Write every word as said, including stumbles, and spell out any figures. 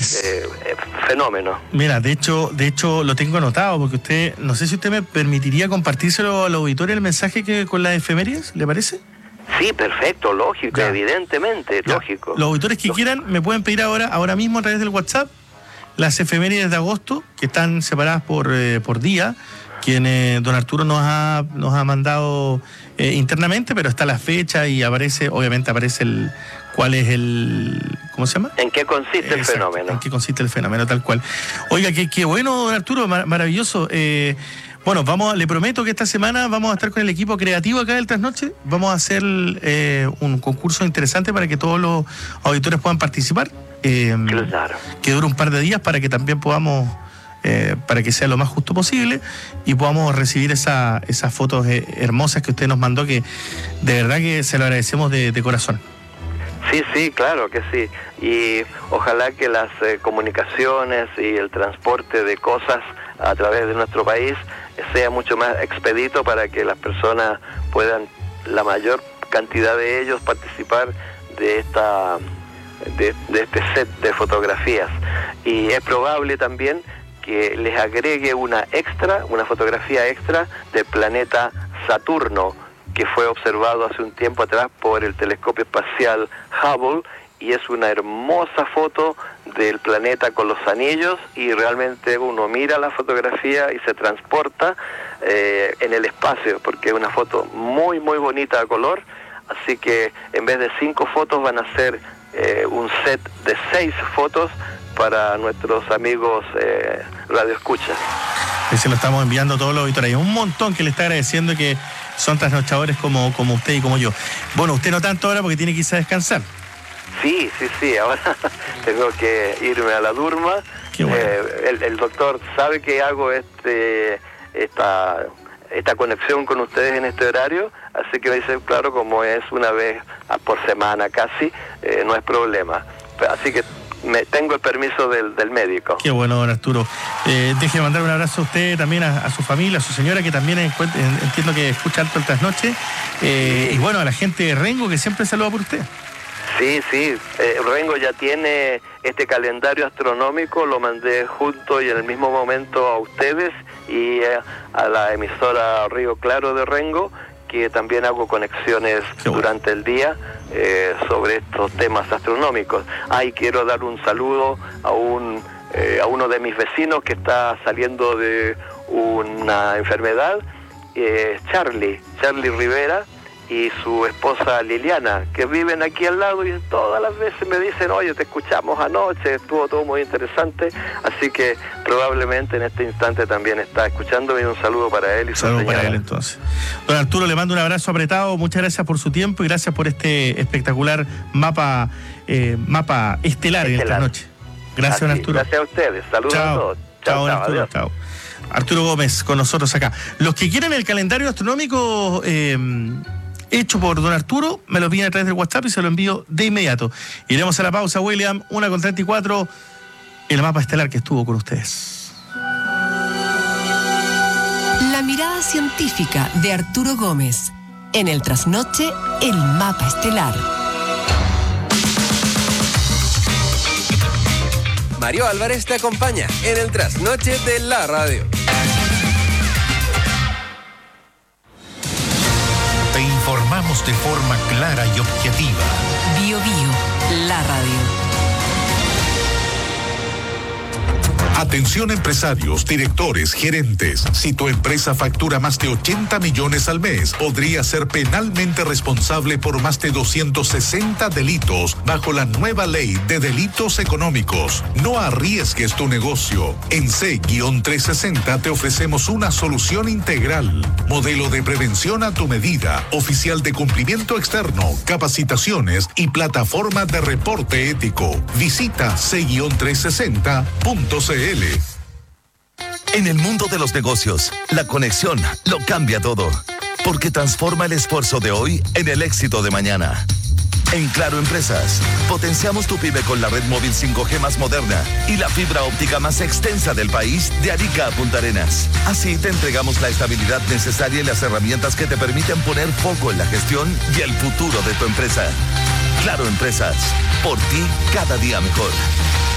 eh, fenómeno. Mira, de hecho, de hecho lo tengo anotado, porque usted, no sé si usted me permitiría compartírselo al auditorio el mensaje que con las efemérides, ¿le parece? Sí, perfecto, lógico, ya. Evidentemente, ya. Lógico. Los auditores que lógico. quieran me pueden pedir ahora, ahora mismo a través del WhatsApp las efemérides de agosto, que están separadas por, eh, por día, quien eh, don Arturo nos ha, nos ha mandado eh, internamente, pero está la fecha y aparece, obviamente aparece el cuál es el, ¿cómo se llama? ¿En qué consiste Exacto, el fenómeno? En qué consiste el fenómeno, tal cual. Oiga, qué, qué bueno, don Arturo, mar- maravilloso. Eh, bueno, vamos, le prometo que esta semana vamos a estar con el equipo creativo acá del Trasnoche. Vamos a hacer eh, un concurso interesante para que todos los auditores puedan participar. Eh, claro. Que dure un par de días para que también podamos, eh, para que sea lo más justo posible y podamos recibir esa, esas fotos eh, hermosas que usted nos mandó, que de verdad que se lo agradecemos de, de corazón. Sí, sí, claro que sí. Y ojalá que las eh, comunicaciones y el transporte de cosas a través de nuestro país sea mucho más expedito para que las personas puedan, la mayor cantidad de ellos, participar de esta de, de este set de fotografías. Y es probable también que les agregue una extra, una fotografía extra del planeta Saturno, que fue observado hace un tiempo atrás por el telescopio espacial Hubble, y es una hermosa foto del planeta con los anillos, y realmente uno mira la fotografía y se transporta eh, en el espacio, porque es una foto muy muy bonita a color. Así que en vez de cinco fotos van a ser eh, un set de seis fotos para nuestros amigos eh, radioescuchas. Se lo estamos enviando a todos los auditores. Hay un montón que le está agradeciendo, que son trasnochadores como, como usted y como yo. Bueno, usted no tanto ahora porque tiene que irse a descansar. Sí, sí, sí, ahora tengo que irme a la Durma. Qué bueno. eh, el, el doctor sabe que hago este esta esta conexión con ustedes en este horario, así que me dice, claro, como es una vez por semana casi, eh, no es problema. Así que me, tengo el permiso del, del médico. Qué bueno, don Arturo. Eh, deje de mandar un abrazo a usted, también a, a su familia, a su señora, que también encuent- entiendo que escucha alto el Trasnoche, eh, sí. Y bueno, a la gente de Rengo, que siempre saluda por usted. Sí, sí, eh, Rengo ya tiene este calendario astronómico, lo mandé junto y en el mismo momento a ustedes y eh, a la emisora Río Claro de Rengo, que también hago conexiones durante el día eh, sobre estos temas astronómicos. Ah, y quiero dar un saludo a un eh, a uno de mis vecinos que está saliendo de una enfermedad, eh, Charlie, Charlie Rivera, y su esposa Liliana, que viven aquí al lado, y todas las veces me dicen, oye, te escuchamos anoche, estuvo todo muy interesante, así que probablemente en este instante también está escuchándome, y un saludo para él y su saludo señora. para él, entonces. Don Arturo, le mando un abrazo apretado, muchas gracias por su tiempo y gracias por este espectacular mapa eh, mapa estelar, estelar en esta noche. Gracias, así, don Arturo. Gracias a ustedes, saludos chao. a todos. Chao, Chao, don chao, Arturo, adiós. chao. Arturo Gómez con nosotros acá. Los que quieren el calendario astronómico eh, hecho por don Arturo, me lo piden a través del WhatsApp y se lo envío de inmediato. Iremos a la pausa, William, una con treinta y cuatro, el mapa estelar que estuvo con ustedes. La mirada científica de Arturo Gómez. En el Trasnoche, el mapa estelar. Mario Álvarez te acompaña en el Trasnoche de la radio. Te informamos de forma clara y objetiva. Bio Bio, la radio. Atención empresarios, directores, gerentes. Si tu empresa factura más de ochenta millones al mes, podría ser penalmente responsable por más de doscientos sesenta delitos bajo la nueva ley de delitos económicos. No arriesgues tu negocio. En C trescientos sesenta te ofrecemos una solución integral. Modelo de prevención a tu medida, oficial de cumplimiento externo, capacitaciones y plataforma de reporte ético. Visita C trescientos sesenta punto c l. En el mundo de los negocios, la conexión lo cambia todo, porque transforma el esfuerzo de hoy en el éxito de mañana. En Claro Empresas, potenciamos tu pyme con la red móvil cinco G más moderna y la fibra óptica más extensa del país, de Arica a Punta Arenas. Así te entregamos la estabilidad necesaria y las herramientas que te permiten poner foco en la gestión y el futuro de tu empresa. Claro Empresas, por ti cada día mejor.